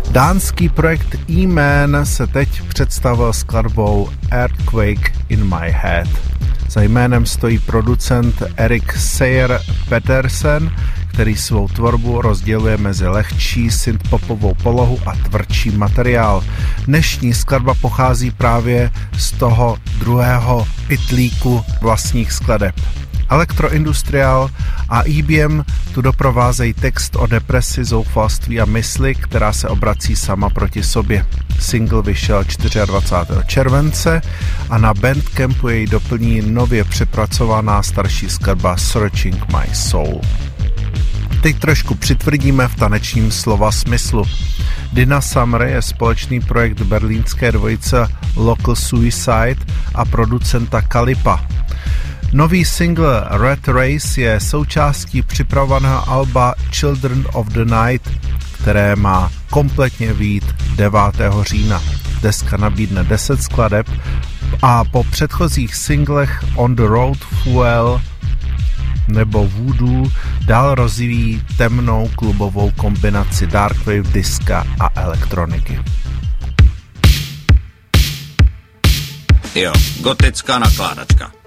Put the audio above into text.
Dánský projekt E-Man se teď představil skladbou Earthquake in My Head. Za jménem stojí producent Erik Sayer Petersen, který svou tvorbu rozděluje mezi lehčí synthpopovou polohu a tvrdší materiál. Dnešní skladba pochází právě z toho druhého pytlíku vlastních skladeb. Elektroindustriál a EBM tu doprovázejí text o depresi, zoufalství a mysli, která se obrací sama proti sobě. Single vyšel 24. července a na Bandcampu jej doplní nově přepracovaná starší skladba Searching My Soul. Teď trošku přitvrdíme v tanečním slova smyslu. Dina Summer je společný projekt berlínské dvojice Local Suicide a producenta Kalipa. Nový single Red Race je součástí připravovaného alba Children of the Night, které má kompletně vyjít 9. října. Deska nabídne 10 skladeb a po předchozích singlech On the Road, Fuel nebo Voodoo dál rozvíjí temnou klubovou kombinaci darkwave, diska a elektroniky. Jo, gotická nakládačka.